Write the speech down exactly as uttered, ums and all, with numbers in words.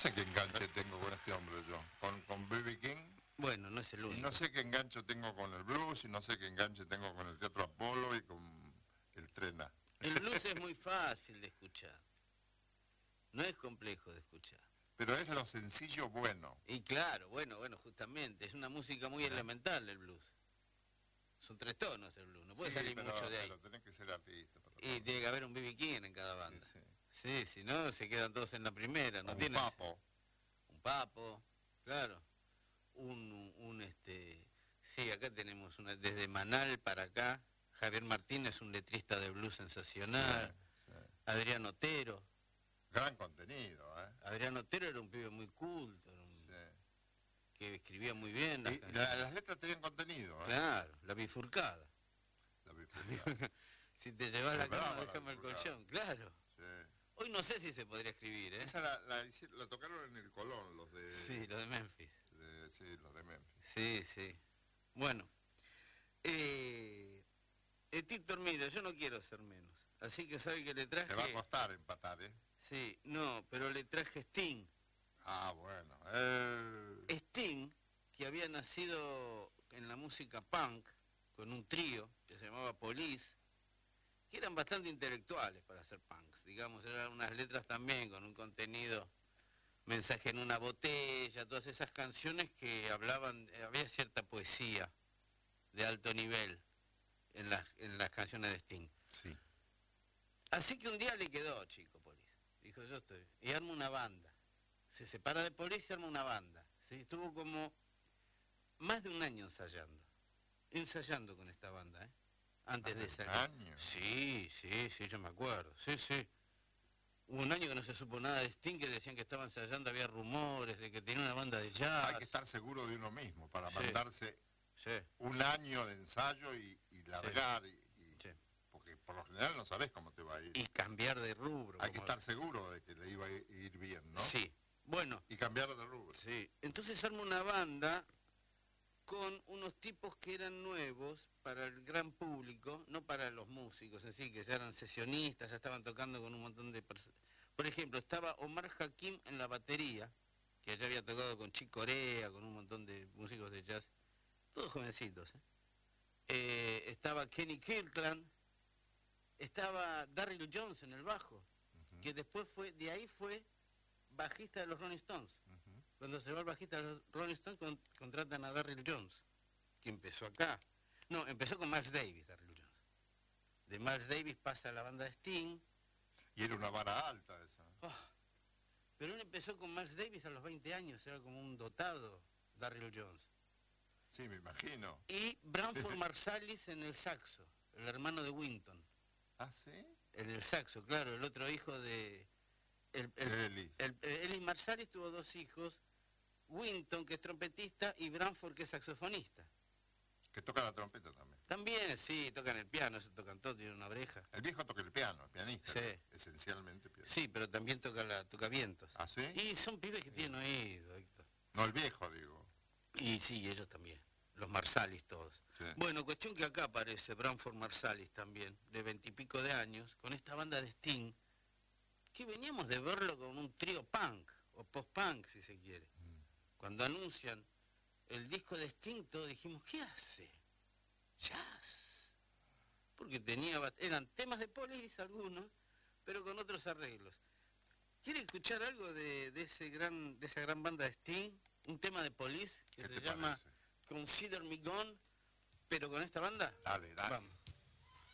sé qué enganche tengo con este hombre yo, con, con B B King. Bueno, no es el Y único. no sé qué enganche tengo con el blues, y no sé qué enganche tengo con el Teatro Apolo y con el Trena. El blues es muy fácil de escuchar. No es complejo de escuchar. Pero es lo sencillo bueno. Y claro, bueno, bueno, justamente, es una música muy ¿Eh? elemental el blues. Son tres tonos el blues, no puede Sí, salir pero, mucho de ahí. pero tenés que ser artista. Para Y todo. tiene que haber un B B King en cada banda. Sí, Sí, si no, se quedan todos en la primera. No un tienes papo. un papo, claro. Un, un, este... Sí, acá tenemos una, desde Manal para acá. Javier Martínez, un letrista de blues sensacional. Sí, sí. Adrián Otero. Gran contenido, ¿eh? Adrián Otero era un pibe muy culto, era un- Sí. que escribía muy bien las Y canciones. la- las letras tenían contenido, ¿eh? Claro, la bifurcada. La bifurcada. Si te llevas la Pero brava cama, la déjame el bifurcada. colchón. Claro. Sí. Hoy no sé si se podría escribir, ¿eh? Esa la, la, hici- la tocaron en el Colón, los de... Sí, lo de Memphis. de- sí, los de Memphis. Sí, sí. Bueno. Eh, eh, Tito, mira, yo no quiero ser menos. Así que sabe que le traje... Te va a costar empatar, ¿eh? Sí, no, pero le traje Sting. Ah, bueno. Eh... Sting, que había nacido en la música punk, con un trío que se llamaba Police, que eran bastante intelectuales para ser punks, digamos, eran unas letras también con un contenido, mensaje en una botella, todas esas canciones que hablaban, había cierta poesía de alto nivel en las, en las canciones de Sting. Sí. Así que un día le quedó, chico, Police. Dijo, yo estoy, y arma una banda. Se separa de Police y arma una banda. ¿Sí? Estuvo como más de un año ensayando, ensayando con esta banda, ¿eh? Antes de salir. ¿Año? Sí, sí, sí, yo me acuerdo, sí, sí. Hubo un año que no se supo nada de Sting, que decían que estaba ensayando, había rumores de que tenía una banda de jazz. Hay que estar seguro de uno mismo para Sí. mandarse Sí, un año de ensayo y, y largar. Y, y- sí. Porque por lo general no sabés cómo te va a ir. Y cambiar de rubro. Hay que como- estar seguro de que le iba a ir bien, ¿no? Sí, bueno, Y cambiar de rubro. sí. Entonces arma una banda con unos tipos que eran nuevos para el gran público, no para los músicos en sí, que ya eran sesionistas, ya estaban tocando con un montón de personas. Por ejemplo, estaba Omar Hakim en la batería, que ya había tocado con Chick Corea, con un montón de músicos de jazz, todos jovencitos. ¿eh? Eh, estaba Kenny Kirkland, estaba Darryl Jones en el bajo, Ujú, que después fue, de ahí fue bajista de los Rolling Stones. ujú. Cuando se va el bajista de los Rolling Stones, con- contratan a Darryl Jones, que empezó acá. No, empezó con Miles Davis, Darryl Jones. De Miles Davis pasa a la banda de Sting. Y era una vara alta esa. Oh, pero él empezó con Miles Davis a los veinte años, era como un dotado, Darryl Jones. Sí, me imagino. Y Branford Marsalis en el saxo, el hermano de Winton. ¿Ah, sí? En el saxo, claro, el otro hijo de... El, el, Ellis. el, el- Ellis Marsalis tuvo dos hijos, Winton, que es trompetista, y Branford, que es saxofonista. Que toca la trompeta también. También, sí, tocan el piano, eso tocan todo, tienen una oreja. El viejo toca el piano, el pianista. Sí. ¿no? Esencialmente pianista. Sí, pero también toca la toca vientos. ¿Ah, sí? Y son pibes que tienen oído, Héctor. No, el viejo, digo. Y sí, ellos también, los Marsalis todos. Sí. Bueno, cuestión que acá aparece Branford Marsalis también, de veintipico de años, con esta banda de Sting, que veníamos de verlo con un trío punk, o post-punk si se quiere. Mm. Cuando anuncian el disco de Sting, todos dijimos, ¿qué hace? Jazz. Porque tenía, bat- eran temas de Police algunos, pero con otros arreglos. ¿Quiere escuchar algo de, de, ese gran, de esa gran banda de Sting? Un tema de Police que ¿Qué se te llama parece? Consider Me Gone, pero con esta banda. Dale, dale. Vamos.